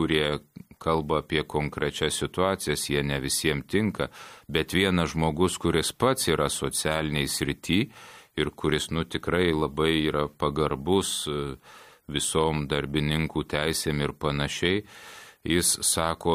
kurie kalba apie konkrečias situacijas, jie ne visiems tinka, bet vienas žmogus, kuris pats yra socialiniai srity ir kuris, tikrai labai yra pagarbus visom darbininkų teisėm ir panašiai, jis sako,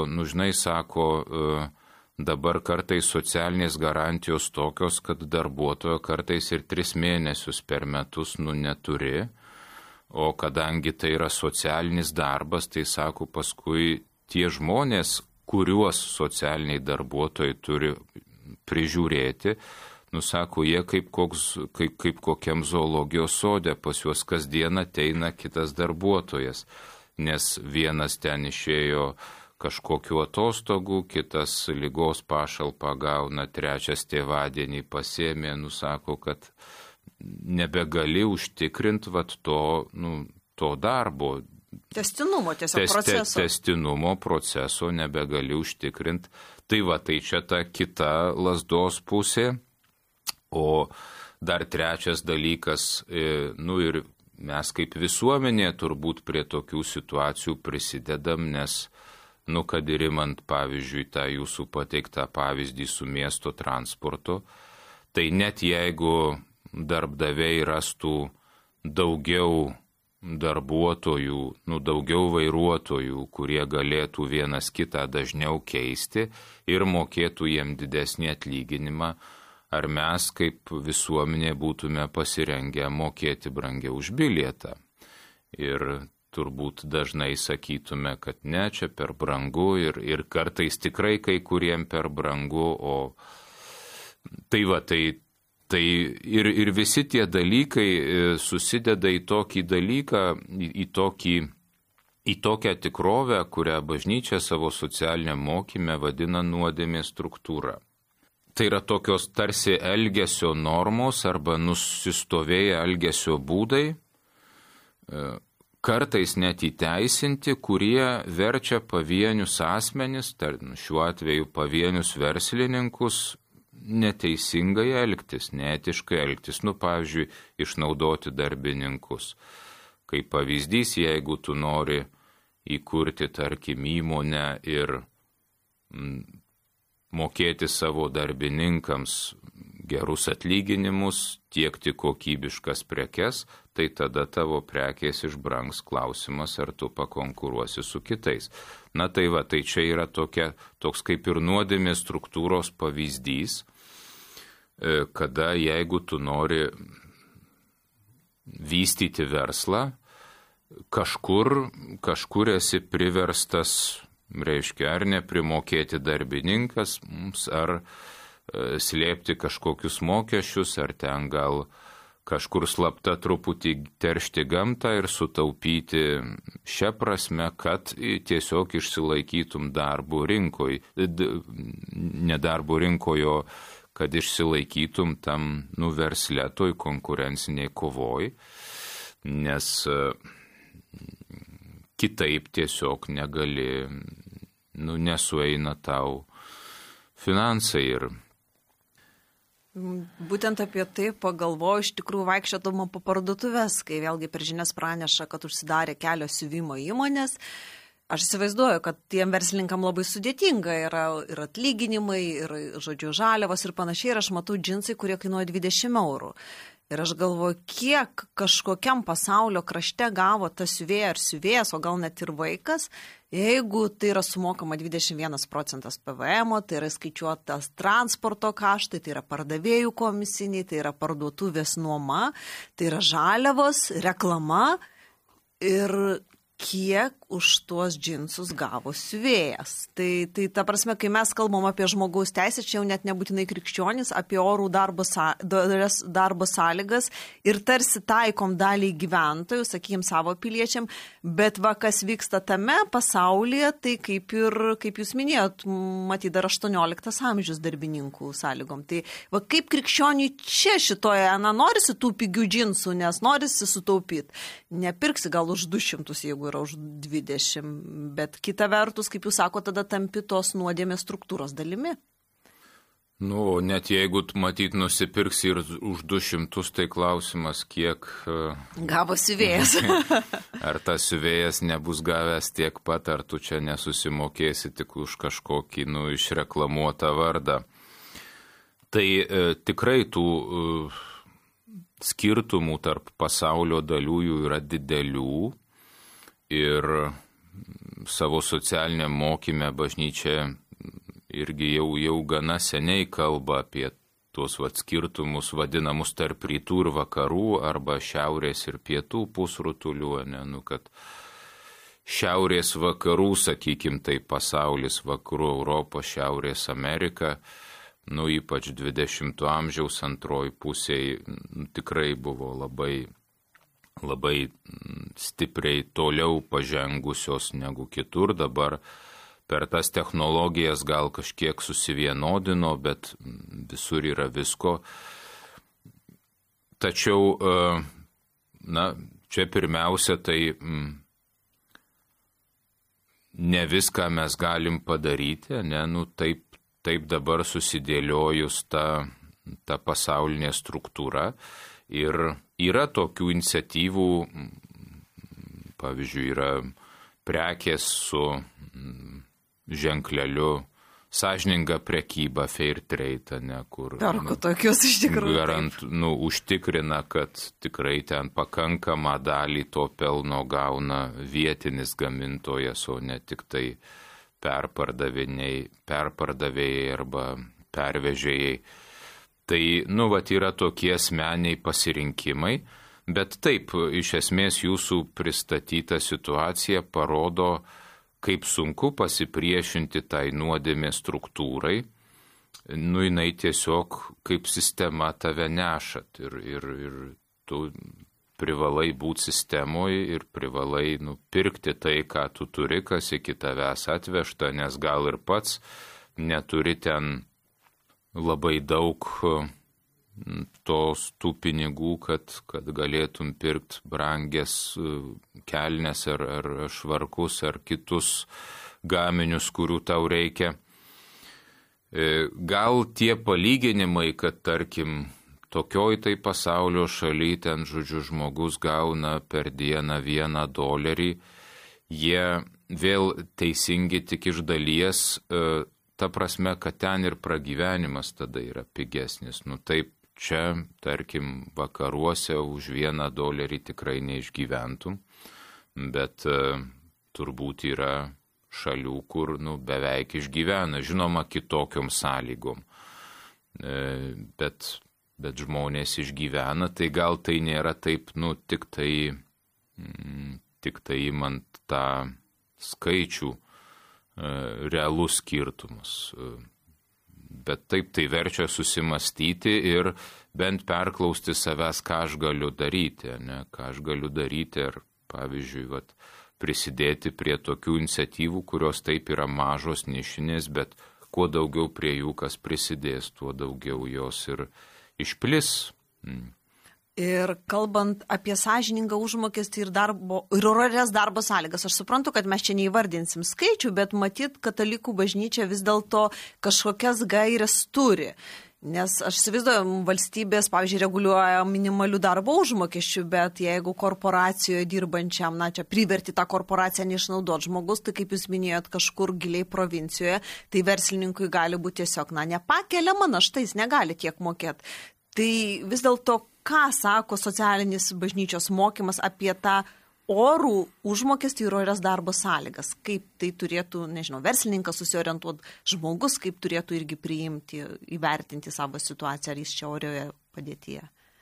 dabar kartais socialinės garantijos tokios, kad darbuotojo kartais ir 3 mėnesius per metus neturi, o kadangi tai yra socialinis darbas, tai sako, paskui tie žmonės, kuriuos socialiniai darbuotojai turi prižiūrėti, sako, jie kaip kokiam zoologijos sode, pas juos kasdien ateina kitas darbuotojas, nes vienas ten išėjo kažkokiu atostogų, kitas ligos pašalpą gauna, trečias tėvadienį pasėmė, sako, kad nebegali užtikrinti to darbo. Tęstinumo tiesiog proceso. Tęstinumo proceso nebegali užtikrinti. Tai čia ta kita lazdos pusė. O dar trečias dalykas, ir mes kaip visuomenė turbūt prie tokių situacijų prisidedam, nes, kad ir imant, pavyzdžiui, tą jūsų pateiktą pavyzdį su miesto transportu, tai net jeigu darbdaviai rastų daugiau darbuotojų, daugiau vairuotojų, kurie galėtų vienas kitą dažniau keisti ir mokėtų jiem didesnį atlyginimą, ar mes kaip visuomenė būtume pasirengę mokėti brangiau už bilietą. Ir turbūt dažnai sakytume, kad ne, čia per brangu ir kartais tikrai kai kuriem per brangu, o tai ir visi tie dalykai susideda į tokį dalyką, į tokią tikrovę, kurią bažnyčia savo socialiniam mokyme vadina nuodėmės struktūra. Tai yra tokios tarsi elgesio normos arba nusistovėję elgesio būdai, kartais net įteisinti, kurie verčia pavienius asmenis, šiuo atveju pavienius verslininkus, neteisingai elgtis, neetiškai elgtis, pavyzdžiui, išnaudoti darbininkus. Kaip pavyzdys, jeigu tu nori įkurti, tarkim, įmonę ir mokėti savo darbininkams gerus atlyginimus, tiekti kokybiškas prekes, tai tada tavo prekės išbrangs. Klausimas, ar tu pakonkuruosi su kitais. Tai čia yra toks kaip ir nuodėmės struktūros pavyzdys, kada jeigu tu nori vystyti verslą, kažkur esi priverstas, ar neprimokėti darbininkas, ar slėpti kažkokius mokesčius, ar ten gal kažkur slapta truputį teršti gamtą ir sutaupyti šią prasme, kad tiesiog išsilaikytum darbo rinkoje, ne darbo rinkoje, kad išsilaikytum tam versle, toj konkurenciniai kovoj, nes kitaip tiesiog negali, nesueina tau finansai ir Būtent apie tai pagalvoju, iš tikrųjų vaikščiodama po parduotuvės, kai vėlgi per žinias praneša, kad užsidarė kelios siuvimo įmonės. Aš įsivaizduoju, kad tiem verslininkam labai sudėtinga yra ir atlyginimai, ir, žaliavos ir panašiai. Ir aš matau džinsai, kurie kainuoja 20 eurų. Ir aš galvoju, kiek kažkokiam pasaulio krašte gavo tas siuvėja ar siuvėjas, o gal net ir vaikas, jeigu tai yra sumokama 21% PVM, tai yra skaičiuotas transporto kaštai, tai yra pardavėjų komisiniai, tai yra parduotuvės nuoma, tai yra žaliavos, reklama ir kiek už tuos džinsus gavo siuvėjas. Tai ta prasme, kai mes kalbam apie žmogaus teisę, čia jau net nebūtinai krikščionys, apie orų darbo sąlygas ir tarsi taikom daliai gyventojų, sakykim, savo piliečiam, bet kas vyksta tame pasaulyje, tai kaip jūs minėjot, matyt, dar 18 amžius darbininkų sąlygom. Tai kaip krikščioniui čia šitoje, norisi tų pigių džinsų, nes norisi sutaupyti. Nepirksi gal už 200, jeigu yra už 20, bet kita vertus, kaip jūs sako, tada tampi tos nuodėmės struktūros dalimi. Nu, net jeigu matyt nusipirksi ir už 200, tai klausimas, kiek... Gavo siuvėjas. Ar tas siuvėjas nebus gavęs tiek pat, ar tu čia nesusimokėsi tik už kažkokį, išreklamuotą vardą. Tai tikrai tų skirtumų tarp pasaulio dalių jų yra didelių ir savo socialiniam mokyme bažnyčia irgi jau gana seniai kalba apie tuos skirtumus vadinamus tarp rytų ir vakarų arba šiaurės ir pietų pusrutulių, kad šiaurės vakarų, sakykim, tai pasaulis, vakarų Europos, šiaurės Amerika, ypač 20 amžiaus antroji pusėje tikrai buvo labai stipriai toliau pažengusios negu kitur. Dabar per tas technologijas gal kažkiek susivienodino, bet visur yra visko. Tačiau, čia pirmiausia, tai ne viską mes galim padaryti, taip dabar susidėliojus ta pasaulinė struktūra. Ir yra tokių iniciatyvų, pavyzdžiui, yra prekės su ženkleliu sąžininga prekyba, fair trade, kur perku tokius iš tikrųjų. Užtikrina, kad tikrai ten pakankamą dalį to pelno gauna vietinis gamintojas, o ne tik tai perpardavėjai arba pervežėjai. Tai, yra tokie asmeniai pasirinkimai, bet taip, iš esmės jūsų pristatyta situacija parodo, kaip sunku pasipriešinti tai nuodėmės struktūrai, jinai tiesiog kaip sistema tave nešat ir tu privalai būti sistemoje ir privalai pirkti tai, ką tu turi, kas iki tavęs atvežta, nes gal ir pats neturi ten labai daug tų pinigų, kad galėtum pirkti brangias kelnes ar švarkus ar kitus gaminius, kurių tau reikia. Gal tie palyginimai, kad tarkim tokioj tai pasaulio šaly ten, žmogus gauna per dieną $1, jie vėl teisingi tik iš dalies, ta prasme, kad ten ir pragyvenimas tada yra pigesnis. Taip, čia, tarkim, vakaruose už $1 tikrai neišgyventum, bet turbūt yra šalių, kur beveik išgyvena, žinoma, kitokiom sąlygom. Bet žmonės išgyvena, tai gal tai nėra taip, tik tai imant tą skaičių realus skirtumus. Bet taip tai verčia susimastyti ir bent perklausti savęs, ką aš galiu daryti, ar pavyzdžiui, prisidėti prie tokių iniciatyvų, kurios taip yra mažos, nišinės, bet kuo daugiau prie jų kas prisidės, tuo daugiau jos ir išplis. Ir kalbant apie sąžiningą užmokestį ir orias darbo sąlygas, aš suprantu, kad mes čia neįvardinsim skaičių, bet matyt, katalikų bažnyčia vis dėlto kažkokias gairias turi. Nes aš įsivaizduoju, valstybės, pavyzdžiui, reguliuoja minimalių darbo užmokesčių, bet jeigu korporacijoje dirbančiam, čia priverti tą korporaciją neišnaudoti žmogus, tai kaip jūs minėjot, kažkur giliai provincijoje, tai verslininkui gali būti tiesiog, nepakeliama našta, jis negali tiek mokėti. Tai vis dėlto, ką sako socialinis bažnyčios mokymas apie tą orų užmokestį ir orias darbo sąlygas? Kaip tai turėtų, verslininkas susiorientuoti, žmogus kaip turėtų irgi priimti, įvertinti savo situaciją, ar jis čia orioje padėtyje?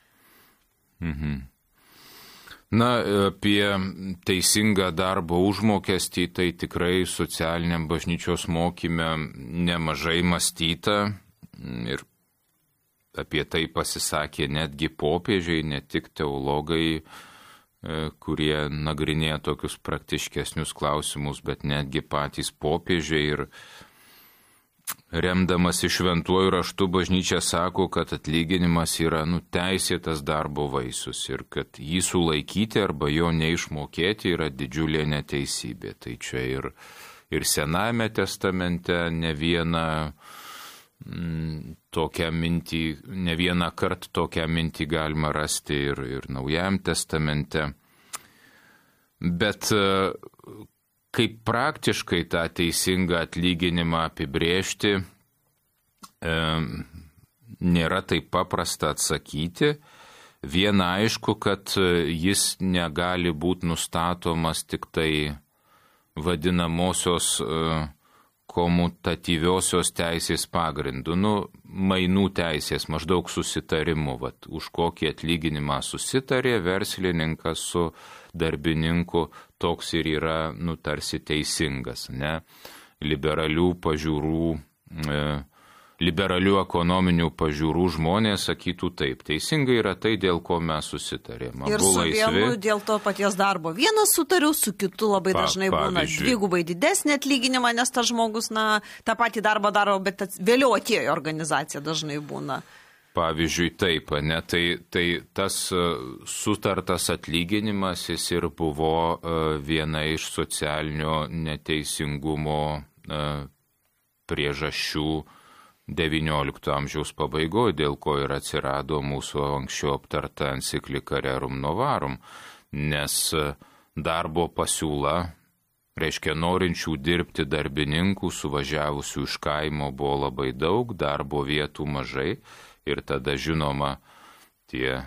Apie teisingą darbo užmokestį tai tikrai socialiniam bažnyčios mokyme nemažai mąstyta ir apie tai pasisakė netgi popiežiai, ne tik teologai, kurie nagrinėja tokius praktiškesnius klausimus, bet netgi patys popiežiai. Ir remdamas šventuoju raštu bažnyčia sako, kad atlyginimas yra teisėtas darbo vaisius ir kad jį sulaikyti arba jo neišmokėti yra didžiulė neteisybė. Tai čia ir Senajame testamente ne vieną tokią mintį, ne vieną kartą tokią mintį galima rasti ir Naujajam testamente. Bet kaip praktiškai tą teisingą atlyginimą apibrėžti, nėra taip paprasta atsakyti. Viena aišku, kad jis negali būti nustatomas tik tai vadinamosios komutatyviosios teisės pagrindu, mainų teisės, maždaug susitarimu, už kokį atlyginimą susitarė verslininkas su darbininku, toks ir yra, tarsi teisingas, ne? Liberalių ekonominių pažiūrų žmonės sakytų taip, teisingai yra tai, dėl ko mes susitarėm. Ir su vienu dėl to paties darbo. Vienas sutariu, su kitu labai dažnai būna dvigubai didesnį atlyginimą, nes tas žmogus, tą patį darbą daro, bet vėliau atėjo organizacija dažnai būna. Pavyzdžiui, taip, ne, tai tas sutartas atlyginimas jis ir buvo viena iš socialinio neteisingumo priežasčių XIX amžiaus pabaigoje, dėl ko ir atsirado mūsų anksčiau aptarta enciklika Rerum Novarum, nes darbo pasiūla, reiškia norinčių dirbti darbininkų, suvažiavusių iš kaimo buvo labai daug, darbo vietų mažai ir tada žinoma tie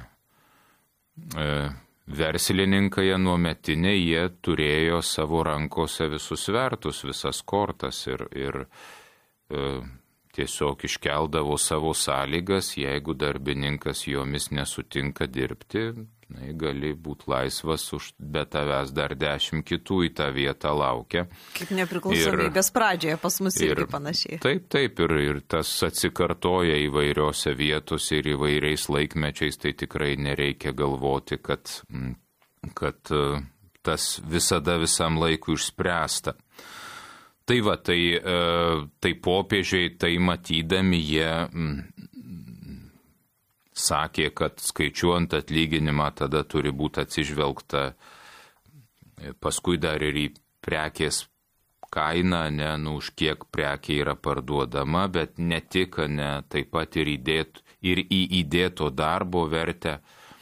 verslininkai nuometiniai, jie turėjo savo rankose visus svertus, visas kortas ir tiesiog iškeldavo savo sąlygas, jeigu darbininkas jomis nesutinka dirbti, gali būti laisvas, be tavęs dar 10 kitų į tą vietą laukia. Kaip nepriklausomybės pradžioje pas mus irgi panašiai. Taip, ir tas atsikartoja įvairiose vietose ir įvairiais laikmečiais, tai tikrai nereikia galvoti, kad tas visada visam laikui išspręsta. Tai popiežiai, tai matydami, jie sakė, kad skaičiuojant atlyginimą tada turi būti atsižvelgta paskui dar ir į prekės kainą, už kiek prekė yra parduodama, bet ne tik, taip pat ir į įdėto darbo vertę,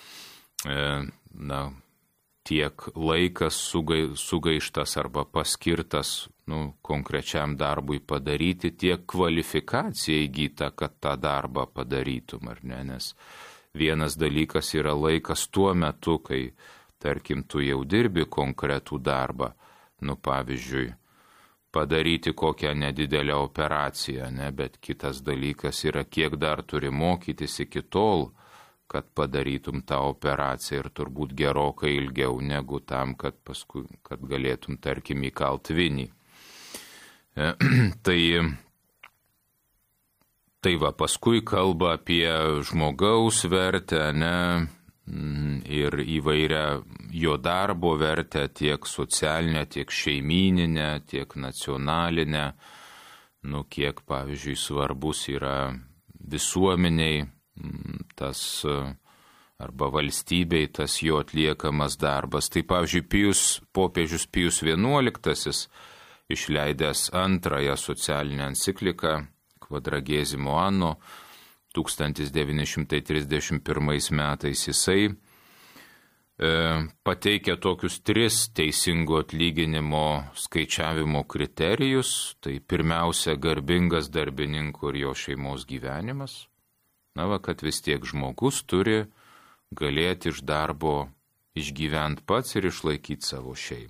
tiek laikas sugaištas arba paskirtas konkrečiam darbui padaryti, tiek kvalifikacija įgyta, kad tą darbą padarytum, ar ne? Nes vienas dalykas yra laikas tuo metu, kai, tarkim, tu jau dirbi konkretų darbą, pavyzdžiui, padaryti kokią nedidelę operaciją, bet kitas dalykas yra, kiek dar turi mokytis iki tol, kad padarytum tą operaciją ir turbūt gerokai ilgiau negu tam, kad galėtum, tarkim, įkalt vinį. Tai paskui kalba apie žmogaus vertę, ir įvairią jo darbo vertę, tiek socialinę, tiek šeimyninę, tiek nacionalinę, kiek, pavyzdžiui, svarbus yra visuomeniai tas arba valstybei tas jo atliekamas darbas. Tai, pavyzdžiui, popiežius Pijus XI išleidęs antrąją socialinę encikliką Quadragesimo Anno 1931 metais, jisai pateikia tokius 3 teisingo atlyginimo skaičiavimo kriterijus. Tai pirmiausia, garbingas darbininkų ir jo šeimos gyvenimas. Kad vis tiek žmogus turi galėti iš darbo išgyventi pats ir išlaikyti savo šeimą.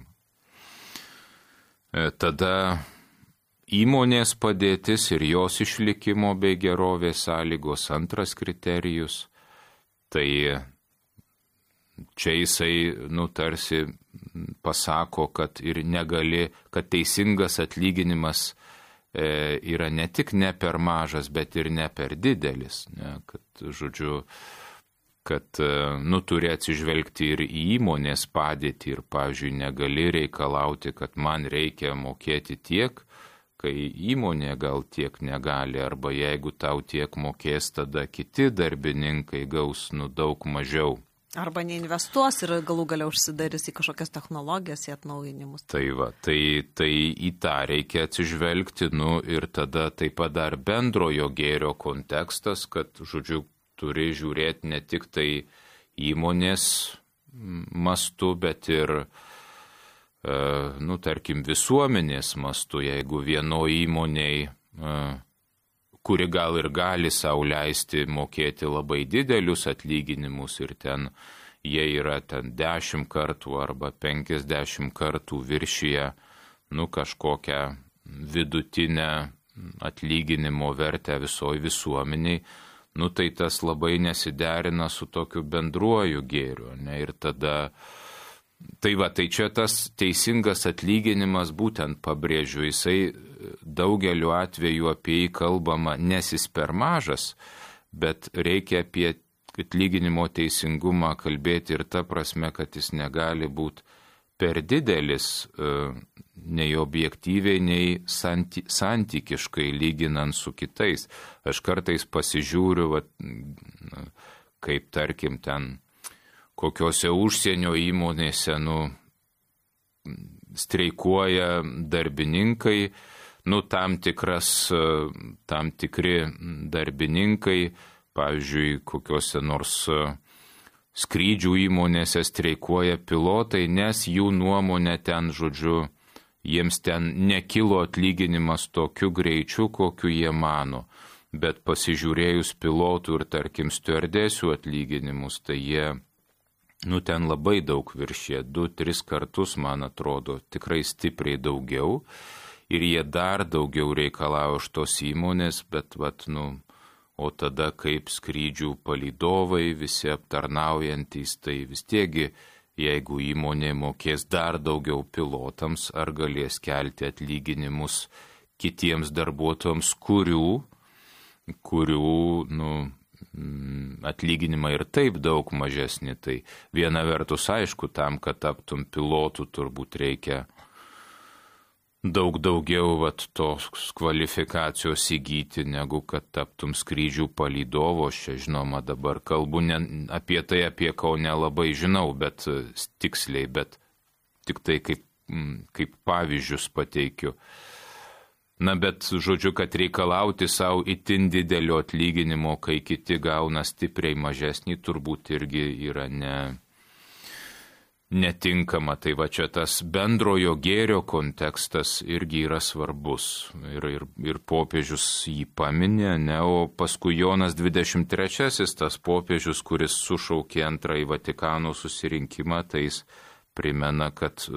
Tada įmonės padėtis ir jos išlikimo bei gerovės sąlygos, antras kriterijus. Tai čia jisai, tarsi pasako, kad ir negali, kad teisingas atlyginimas yra ne tik ne per mažas, bet ir ne per didelis. Kad turi atsižvelgti ir į įmonės padėtį ir, pavyzdžiui, negali reikalauti, kad man reikia mokėti tiek, kai įmonė gal tiek negali, arba jeigu tau tiek mokės, tada kiti darbininkai gaus daug mažiau. Arba neinvestuos ir galų galia užsidarys į kažkokias technologijas, į atnaujinimus. Tai va, tai į tą reikia atsižvelgti, ir tada taip pat dar bendrojo gėrio kontekstas, kad, žodžiu, turi žiūrėti ne tik tai įmonės mastu, bet ir, tarkim, visuomenės mastu, jeigu vienoje įmonėje, kuri gal ir gali sau leisti mokėti labai didelius atlyginimus ir ten jie yra 10 kartų arba 50 kartų viršyje, kažkokią vidutinę atlyginimo vertę visoje visuomeniai, tai tas labai nesiderina su tokiu bendruoju gėriu. Ne? Ir tada, tai čia tas teisingas atlyginimas, būtent pabrėžiu, jisai daugeliu atveju apie jį kalbama, nes jis per mažas, bet reikia apie atlyginimo teisingumą kalbėti ir ta prasme, kad jis negali būti per didelis, nei objektyviai, nei santykiškai lyginant su kitais. Aš kartais pasižiūriu, kaip tarkim ten kokiose užsienio įmonėse, streikuoja darbininkai, tam tikri darbininkai, pavyzdžiui, kokiose nors skrydžių įmonėse streikuoja pilotai, nes jų nuomonė ten, žodžiu, jiems ten nekilo atlyginimas tokiu greičiu, kokiu jie mano. Bet pasižiūrėjus pilotų ir, tarkim, stiuardesių atlyginimus, tai jie, ten labai daug viršė, 2-3 kartus, man atrodo, tikrai stipriai daugiau. Ir jie dar daugiau reikalauja iš tos įmonės, bet, o tada kaip skrydžių palydovai, visi aptarnaujantys, tai vis tiegi, jeigu įmonė mokės dar daugiau pilotams, ar galės kelti atlyginimus kitiems darbuotojams, kurių atlyginimai ir taip daug mažesni. Tai viena vertus, aišku, tam, kad taptum pilotų, turbūt reikia daug daugiau tos kvalifikacijos įgyti, negu kad taptum skrydžių palydovo. Čia, žinoma, dabar kalbu apie tai, apie ko nelabai žinau, bet tiksliai, bet tik tai kaip pavyzdžius pateikiu. Bet, žodžiu, kad reikalauti savo itin didelio atlyginimo, kai kiti gauna stipriai mažesnį, turbūt irgi yra netinkama. Tai čia tas bendrojo gėrio kontekstas irgi yra svarbus. Ir popiežius jį paminė, o paskui Jonas 23, tas popiežius, kuris sušaukė antrąjį Vatikano susirinkimą, tai jis primena, kad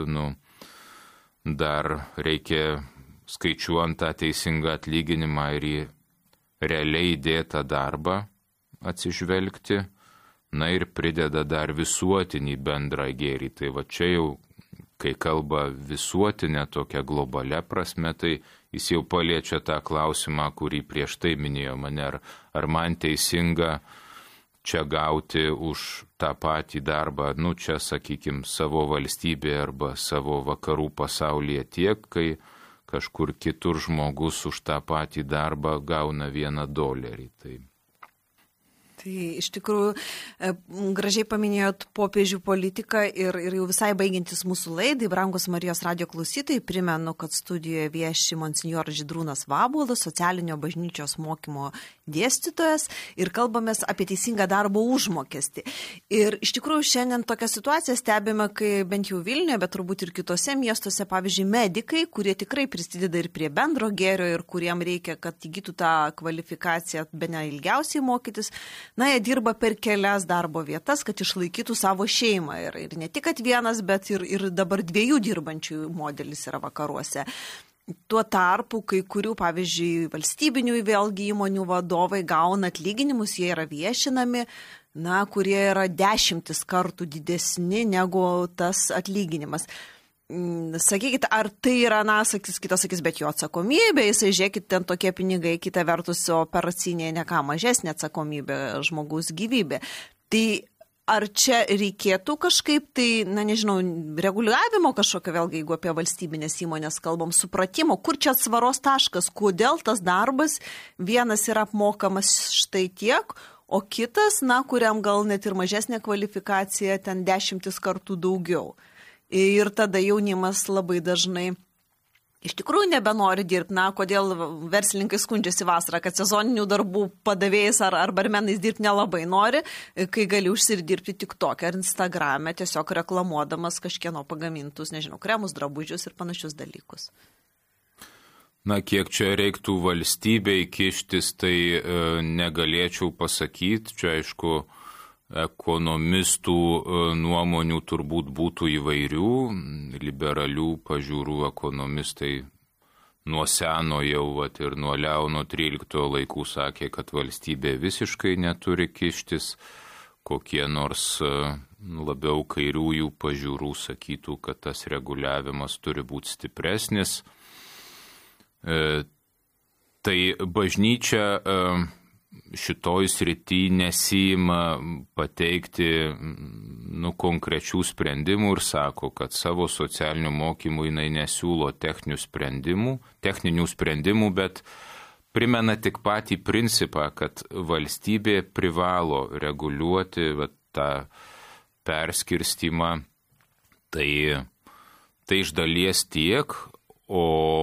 dar reikia skaičiuojant tą teisingą atlyginimą ir į realiai įdėtą darbą atsižvelgti. Ir prideda dar visuotinį bendrą gėrį. Tai čia jau, kai kalba visuotinė tokia globalia prasme, tai jis jau paliečia tą klausimą, kurį prieš tai minėjo mane, ar man teisinga čia gauti už tą patį darbą, čia, sakykime, savo valstybėje arba savo vakarų pasaulyje tiek, kai kažkur kitur žmogus už tą patį darbą gauna $1. Tai iš tikrųjų gražiai paminėjot popiežių politiką ir jau visai baigiantis mūsų laidai, brangus Marijos radijo klausytojai, primenu, kad studijoje vieši monsinjoras Žydrūnas Vabuolas, socialinio bažnyčios mokymo dėstytojas, ir kalbamės apie teisingą darbo užmokestį. Ir iš tikrųjų šiandien tokią situaciją stebime, kai bent jau Vilniuje, bet turbūt ir kitose miestuose, pavyzdžiui, medikai, kurie tikrai prisideda ir prie bendro gėrio ir kuriem reikia, kad įgytų tą kvalifikaciją bene ilgiausiai mokytis, jie dirba per kelias darbo vietas, kad išlaikytų savo šeimą. Ir ne tik kad vienas, bet ir dabar 2 dirbančių modelis yra vakaruose. Tuo tarpu, kai kurių, pavyzdžiui, valstybinių vėlgi įmonių vadovai gauna atlyginimus, jie yra viešinami, kurie yra 10 kartų didesni negu tas atlyginimas. Sakykit, ar tai yra, kitas sakys, bet jo atsakomybė, jisai, žiūrėkit, ten tokie pinigai, kita vertus operacinė ne ką mažesnė atsakomybė, žmogaus gyvybė. Tai ar čia reikėtų kažkaip tai, reguliavimo kažkokio, vėlgi, jeigu apie valstybinės įmonės kalbam, supratimo, kur čia atsvaros taškas, kodėl tas darbas vienas yra apmokamas štai tiek, o kitas, kuriam gal net ir mažesnė kvalifikacija, ten 10 kartų daugiau. Ir tada jaunimas labai dažnai iš tikrųjų nebenori dirbti. Kodėl verslininkai skundžiasi vasarą, kad sezoninių darbų padavėjais ar barmenais dirbti nelabai nori, kai gali užsidirbti TikTok ar Instagrame, tiesiog reklamuodamas kažkieno pagamintus, kremus, drabužius ir panašius dalykus. Kiek čia reiktų valstybei kištis, tai negalėčiau pasakyti. Čia, aišku, ekonomistų nuomonių turbūt būtų įvairių. Liberalių pažiūrų ekonomistai nuo seno jau ir nuo Leono XIII laikų sakė, kad valstybė visiškai neturi kištis. Kokie nors labiau kairiųjų pažiūrų sakytų, kad tas reguliavimas turi būti stipresnis. Tai bažnyčia šitoj srity nesima pateikti konkrečių sprendimų ir sako, kad savo socialinių mokymų jinai nesiūlo techninių sprendimų, bet primena tik patį principą, kad valstybė privalo reguliuoti tą perskirstimą. Tai iš dalies tiek, o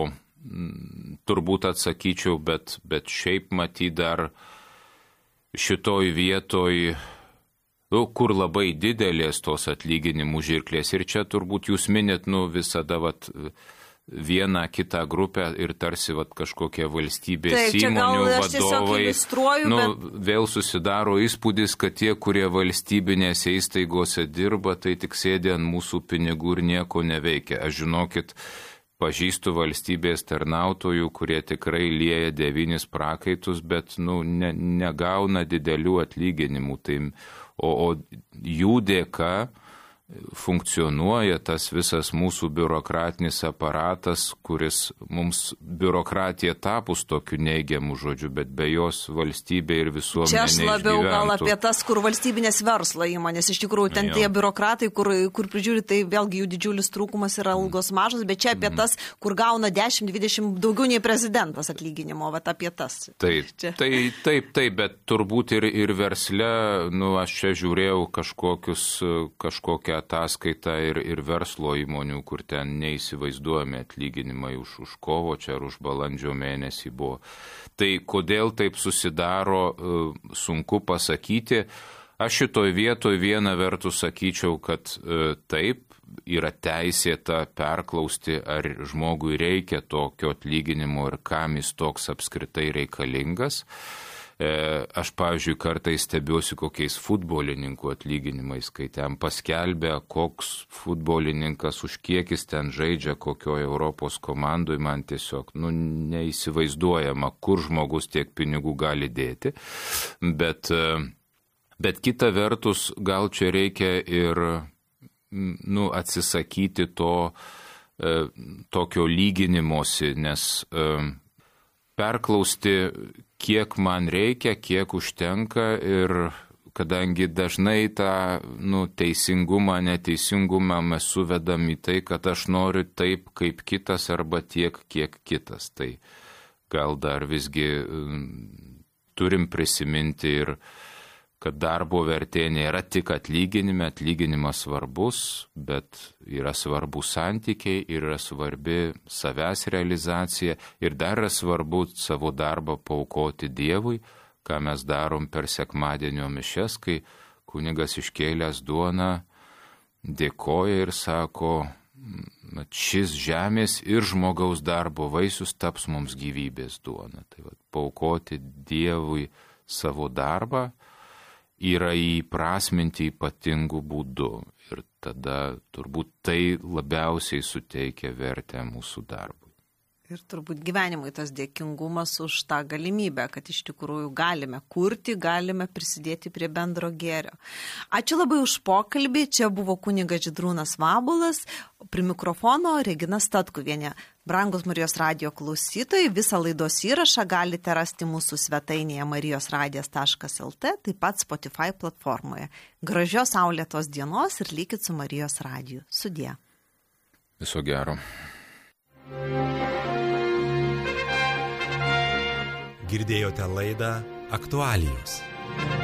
turbūt atsakyčiau, bet šiaip matyt dar šitoj vietoj, kur labai didelės tos atlyginimų žirklės. Ir čia turbūt jūs minėt visada vieną kitą grupę ir tarsi kažkokie valstybės įmonių vadovai. Vėl susidaro įspūdis, kad tie, kurie valstybinėse įstaigose dirba, tai tik sėdė ant mūsų pinigų ir nieko neveikia. Aš žinokit, pažįstu valstybės tarnautojų, kurie tikrai lieja 9 prakaitus, bet negauna didelių atlyginimų. O jų dėka funkcionuoja tas visas mūsų biurokratinis aparatas, kuris mums biurokratija tapus tokiu neigiamu žodžiu, bet be jos valstybė ir visuomenė neišgyventų. Čia aš labiau gal apie tas, kur valstybinės verslo įmonės, iš tikrųjų ten tie biurokratai, kur prižiūri, tai vėlgi jų didžiulis trūkumas yra algos mažos, bet čia apie tas, kur gauna 10-20 daugiau nei prezidentas atlyginimo, apie tas. Taip, bet turbūt ir versle, aš čia žiūrėjau kažkokią ataskaitą ir verslo įmonių, kur ten neįsivaizduojami atlyginimai už kovo čia ar už balandžio mėnesį buvo. Tai kodėl taip susidaro, sunku pasakyti. Aš šitoj vietoj viena vertus sakyčiau, kad taip, yra teisėta perklausti, ar žmogui reikia tokio atlyginimo ir kam jis toks apskritai reikalingas. Aš, pavyzdžiui, kartais stebiuosi kokiais futbolininkų atlyginimais, kai ten paskelbia, koks futbolininkas už kiek jis ten žaidžia, kokioje Europos komandoje, man tiesiog neįsivaizduojama, kur žmogus tiek pinigų gali dėti. Bet kita vertus, gal čia reikia ir atsisakyti tokio lyginimosi, nes perklausti, kiek man reikia, kiek užtenka ir kadangi dažnai tą teisingumą, neteisingumą mes suvedam į tai, kad aš noriu taip kaip kitas arba tiek, kiek kitas. Tai gal dar visgi turim prisiminti ir kad darbo vertė nėra tik atlyginime, atlyginimas svarbus, bet yra svarbus santykiai, yra svarbi savęs realizacija ir dar yra svarbu savo darbą paaukoti Dievui, ką mes darom per sekmadienio mišias, kai kunigas iškėlęs duoną dėkoja ir sako, šis žemės ir žmogaus darbo vaisius taps mums gyvybės duona. Tai paaukoti Dievui savo darbą yra įprasminti ypatingų būdų ir tada turbūt tai labiausiai suteikia vertę mūsų darbui. Ir turbūt gyvenimui tas dėkingumas už tą galimybę, kad iš tikrųjų galime kurti, galime prisidėti prie bendro gėrio. Ačiū labai už pokalbį, čia buvo kunigas Žydrūnas Vabulas, prie mikrofono Regina Statkuvienė. Brangus Marijos radijo klausytojai, visą laidos įrašą galite rasti mūsų svetainėje marijosradijas.lt, taip pat Spotify platformoje. Gražios saulėtos dienos ir likit su Marijos radiju. Sudie. Viso gero. Girdėjote laidą Aktualijos.